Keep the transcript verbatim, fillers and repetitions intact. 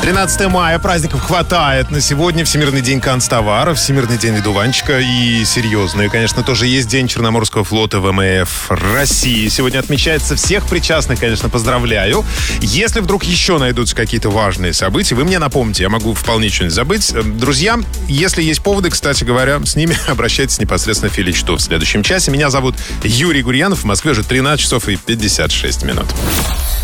тринадцатое мая, праздников хватает. На сегодня Всемирный день канцтовара, Всемирный день одуванчика и серьезный, конечно, тоже есть День Черноморского флота ВМФ России. Сегодня отмечается. Всех причастных, конечно, поздравляю. Если вдруг еще найдутся какие-то важные события, вы мне напомните, я могу вполне что-нибудь забыть. Друзья, если есть поводы, кстати говоря, с ними обращайтесь непосредственно в Филичту в следующем часе. Меня зовут Юрий Гурьянов. В Москве уже тринадцать часов и пятьдесят шесть минут.